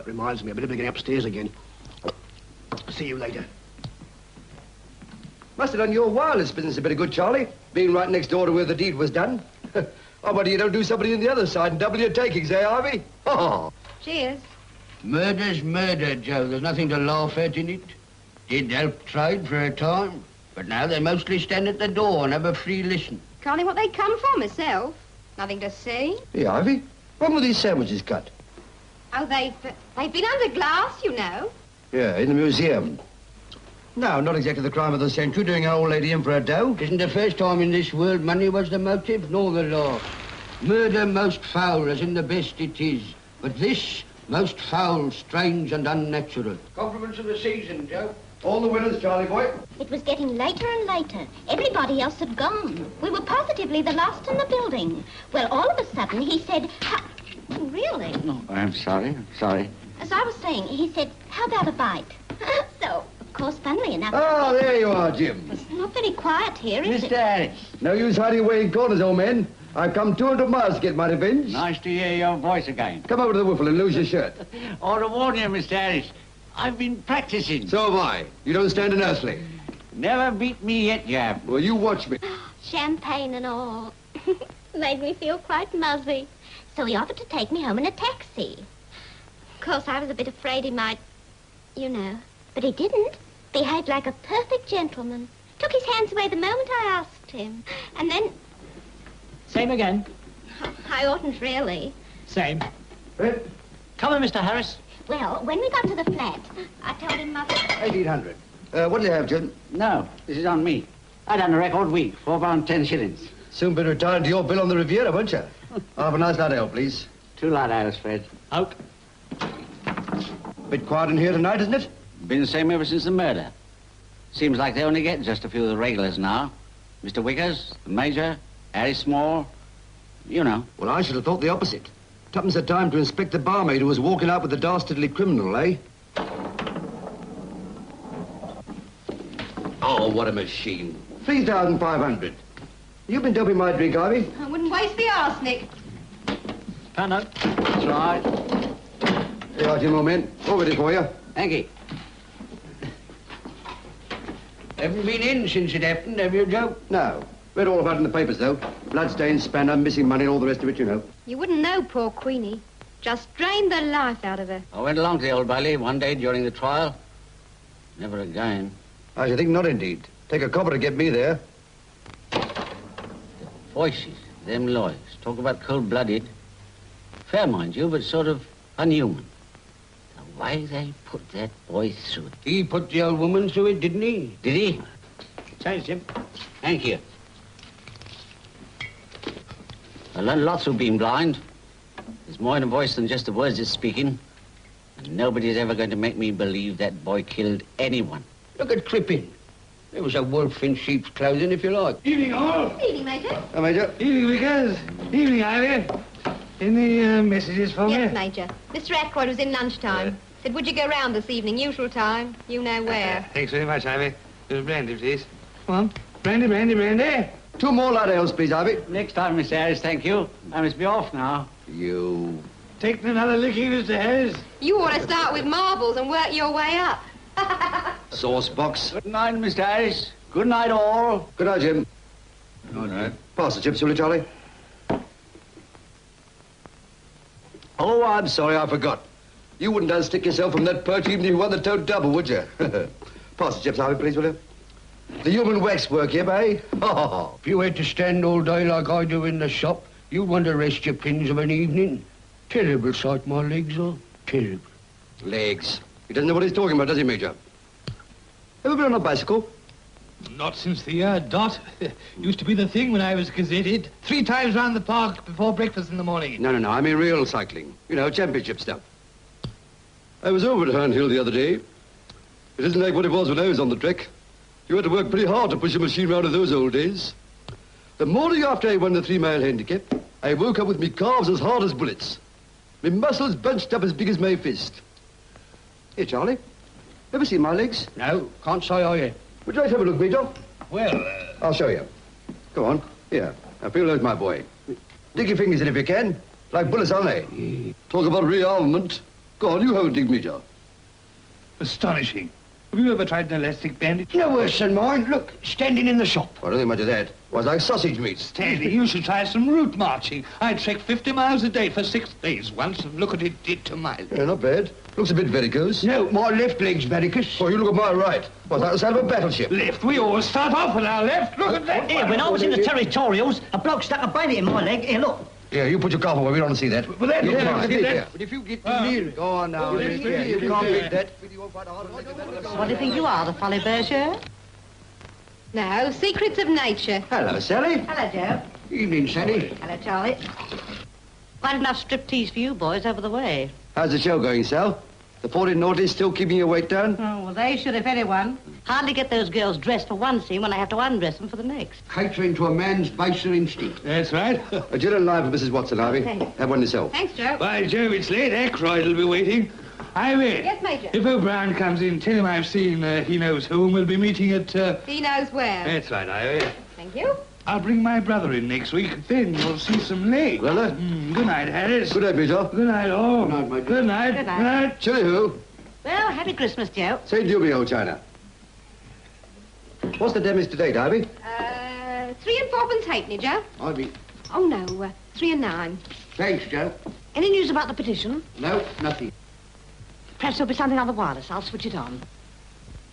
reminds me, I better be getting upstairs again. See you later. Must have done your wireless business a bit of good, Charlie. Being right next door to where the deed was done. I wonder you don't do somebody on the other side and double your takings, eh, Ivy? Oh. Cheers. Murder's murder, Joe. There's nothing to laugh at in it. Did help trade for a time, but now they mostly stand at the door and have a free listen. Can't think what they come for myself. Nothing to see. Hey, Ivy, when were these sandwiches cut? Oh, they've been under glass, you know. Yeah, in the museum. No, not exactly the crime of the century, doing an old lady in for a dough. Isn't the first time in this world money was the motive, nor the last. Murder most foul, as in the best it is. But this, most foul, strange and unnatural. Compliments of the season, Joe. All the winners, Charlie boy. It was getting later and later. Everybody else had gone. We were positively the last in the building. Well, all of a sudden, he said, really? No, I'm sorry. As I was saying, he said, how about a bite? So, of course, funnily enough... Ah, there you are, Jim. It's not very quiet here, is Mr. it? Harris. No use hiding away in corners, old man. I've come 200 miles to get my revenge. Nice to hear your voice again. Come over to the wiffle and lose your shirt. Ought to warn you, Mr. Harris. I've been practicing. So have I. You don't stand an earthly. Never beat me yet, Jab. Well, you watch me. Champagne and all. Made me feel quite muzzy. So he offered to take me home in a taxi. Of course, I was a bit afraid he might, you know. But he didn't. Behaved like a perfect gentleman. Took his hands away the moment I asked him. And then... Same again. I oughtn't really. Same. Red? Come on, Mr. Harris. Well, when we got to the flat, I told him Mother... 1,800. What do you have, Jim? No, this is on me. I done a record week, £4.10. Soon be retired to your bill on the Riviera, won't you? I'll have a nice light ale, please. 2 light ales, Fred. Out. Bit quiet in here tonight, isn't it? Been the same ever since the murder. Seems like they only get just a few of the regulars now. Mr. Wickers, the Major, Harry Small, you know. Well, I should have thought the opposite. Tuppence had time to inspect the barmaid who was walking out with the dastardly criminal, eh? Oh, what a machine. 3,500. You've been doping my drink, Ivy. I wouldn't waste the arsenic. Pano. That's right. Here you are, Jim, old man. All ready for you. Thank you. Haven't been in since it happened, have you, Joe? No. Read all about it in the papers, though. Bloodstains, spanner, missing money, and all the rest of it, you know. You wouldn't know, poor Queenie. Just drained the life out of her. I went along to the Old Bailey one day during the trial. Never again. I should think not, indeed. Take a copper to get me there. Voices, them lawyers, talk about cold-blooded. Fair, mind you, but sort of unhuman. The way they put that boy through it. He put the old woman through it, didn't he? Did he? Thanks, Jim. Thank you. I learned a lot through being blind. There's more in a voice than just the words it's speaking. And nobody's ever going to make me believe that boy killed anyone. Look at Crippen. There was a wolf in sheep's clothing, if you like. Evening, all. Evening, Major. Oh, Major. Evening, Vickers. Evening, Ivy. Any messages for Yes, me? Major. Mr. Ackroyd was in lunchtime. Said, would you go round this evening? Usual time. You know where. Thanks very much, Ivy. There's brandy, please. Come on. Brandy, brandy, brandy. 2 more light ales, please, Ivy. Next time, Mr. Harris, thank you. I must be off now. You... Taking another licking, Mr. Harris? You ought to start with marbles and work your way up. Sauce box. Good night, Mr. Harris. Good night, all. Good night, Jim. Good night. Pass the chips, will you, Charlie? Oh, I'm sorry, I forgot. You wouldn't unstick yourself from that perch even if you won the toad double, would you? Pass the chips, Ivy, please, will you? The human waxwork here, eh? If you had to stand all day like I do in the shop, you'd want to rest your pins of an evening. Terrible sight my legs are. Terrible. Legs. He doesn't know what he's talking about, does he, Major? Ever been on a bicycle? Not since the dot. Used to be the thing when I was gazetted. 3 times round the park before breakfast in the morning. No, I mean real cycling. You know, championship stuff. I was over at Herne Hill the other day. It isn't like what it was when I was on the trek. You had to work pretty hard to push a machine round in those old days. The morning after I won the 3-mile handicap, I woke up with me calves as hard as bullets. Me muscles bunched up as big as my fist. Here, Charlie. Ever seen my legs? No, can't say I have. Would you like to have a look, Vito? Well, I'll show you. Go on. Here. Now feel those, my boy. Dig your fingers in if you can. Like bullets, aren't they? Talk about rearmament. Go on, you hold dig me, Joe. Astonishing. Have you ever tried an elastic bandage? No worse than mine. Look, standing in the shop. I don't think much of that. Was like sausage meat. Stanley, you should try some route marching. I trekked 50 miles a day for 6 days once, and look what it did to my leg. Yeah, not bad. Looks a bit varicose. No, my left leg's varicose. Oh, you look at my right. Was that the sound of a battleship? Left, we always start off with our left. Look at that. Here, when I was in the territorials, a bloke stuck a bayonet in my leg. Here, look. Yeah, you put your cough away. We don't want to see that. Well, that, You're yeah, fine. see that? Yeah. But if you get too near it... Go on now. You can't beat that. What do you think you are, the Folly Berger? No, secrets of nature. Hello, Sally. Hello, Joe. Evening, Sally. Hello, Charlie. Quite enough striptease for you boys over the way. How's the show going, Sal? The 14 noughties still keeping your weight down? Oh, well, they should, if anyone. Hardly get those girls dressed for one scene when I have to undress them for the next. Catering to a man's baser instinct. That's right. A gin and lime for Mrs. Watson, Ivy. Have one yourself. Thanks, Joe. By Jove, it's late. Aykroyd will be waiting. Ivy. Yes, Major. If O'Brien comes in, tell him I've seen He Knows Whom. We'll be meeting at... He knows where. That's right, Ivy. Thank you. I'll bring my brother in next week. Then we'll see some legs. Well, Good night, Harris. good night, Peter. Good night, all. Good night, Major. Good night. Good night. Good night. Chilly-hoo. Well, happy Christmas, Joe. Say to me, old China. What's the damage to date, Ivy? 3 and 4 pence halfpenny, Joe. Ivy. Oh, no, 3 and 9. Thanks, Joe. Any news about the petition? No, nothing. Perhaps there'll be something on the wireless. I'll switch it on.